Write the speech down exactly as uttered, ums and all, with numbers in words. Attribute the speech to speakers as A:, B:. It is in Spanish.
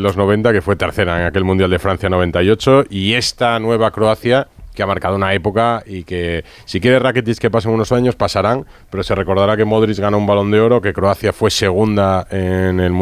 A: los noventa, que fue tercera en aquel Mundial de Francia noventa y ocho, y esta nueva Croacia, que ha marcado una época y que, si quiere Rakitic que pasen unos años, pasarán, pero se recordará que Modric ganó un Balón de Oro, que Croacia fue segunda en el